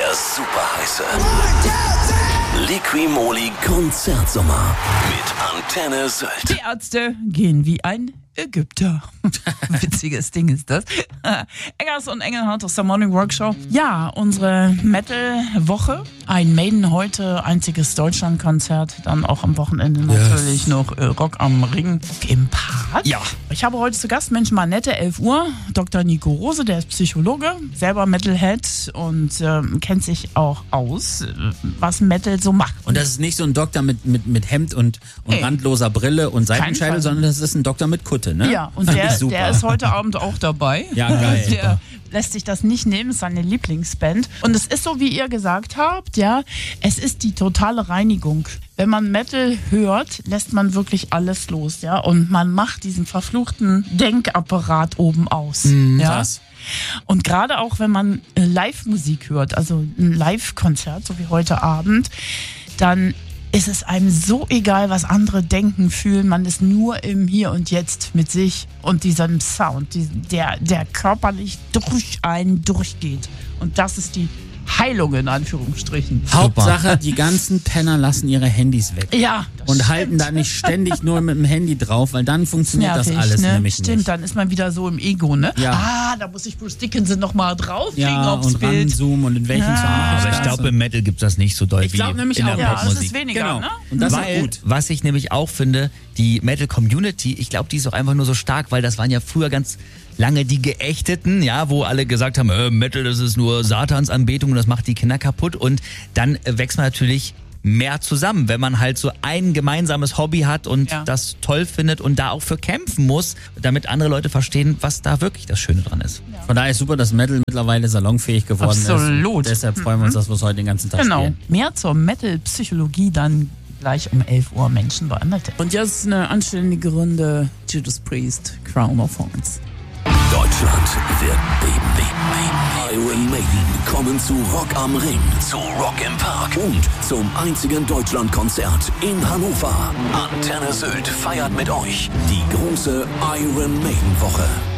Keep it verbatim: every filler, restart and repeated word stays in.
Der super heiße Liqui-Moly Konzertsommer mit Antenne Sylt. Die Ärzte gehen wie ein Ägypter. Witziges Ding ist das. Eggers und Engelhardt aus der Morning Workshop. Ja, unsere Metal-Woche. Ein Maiden heute, einziges Deutschlandkonzert. Dann auch am Wochenende natürlich yes. noch äh, Rock am Ring im Park. Ja. Ich habe heute zu Gast Mensch Manette, elf Uhr. Doktor Nico Rose, der ist Psychologe, selber Metalhead und äh, kennt sich auch aus, was Metal so macht. Und das ist nicht so ein Doktor mit, mit, mit Hemd und, und hey. randloser Brille und Seitenscheitel, sondern das ist ein Doktor mit Kutte. Ne? Ja, und der, der ist heute Abend auch dabei. Ja, geil. Der lässt sich das nicht nehmen, ist seine Lieblingsband. Und es ist so, wie ihr gesagt habt, ja, es ist die totale Reinigung. Wenn man Metal hört, lässt man wirklich alles los, ja, und man macht diesen verfluchten Denkapparat oben aus. Mm, ja. Krass. Und gerade auch, wenn man Live-Musik hört, also ein Live-Konzert, so wie heute Abend, dann ist es einem so egal, was andere denken, fühlen. Man ist nur im Hier und Jetzt mit sich und diesem Sound, der, der körperlich durch einen durchgeht. Und das ist die Heilung in Anführungsstrichen. Hauptsache, die ganzen Penner lassen ihre Handys weg. Ja, das Und stimmt. halten da nicht ständig nur mit dem Handy drauf, weil dann funktioniert nervig, das alles ne? nämlich Stimmt, nicht. dann ist man wieder so im Ego, ne? Ja. Ah, da muss ich Bruce Dickinson nochmal drauflegen ja, aufs und Bild. ranzoomen und in welchem ja. Song. Aber ich glaube, im Metal gibt es das nicht so doll ich wie nämlich in auch. der Ja, Popmusik. das ist weniger, genau. ne? Und das weil, ist gut. was ich nämlich auch finde, die Metal-Community, ich glaube, die ist auch einfach nur so stark, weil das waren ja früher ganz lange die Geächteten, ja, wo alle gesagt haben, äh, Metal, das ist nur Satansanbetung und das macht die Kinder kaputt. Und dann äh, wächst man natürlich mehr zusammen, wenn man halt so ein gemeinsames Hobby hat und ja. das toll findet und da auch für kämpfen muss, damit andere Leute verstehen, was da wirklich das Schöne dran ist. Ja. Von daher ist super, dass Metal mittlerweile salonfähig geworden Absolut. ist. Absolut. Deshalb freuen wir uns, dass wir es heute den ganzen Tag Genau. spielen. Mehr zur Metal-Psychologie dann gleich um elf Uhr Menschen behandelt. Und jetzt eine anständige Runde Judas Priest, Crown of Thorns. Deutschland wird beben, beben, beben. Iron Maiden kommen zu Rock am Ring, zu Rock im Park und zum einzigen Deutschlandkonzert in Hannover. Antenne Sylt feiert mit euch die große Iron Maiden Woche.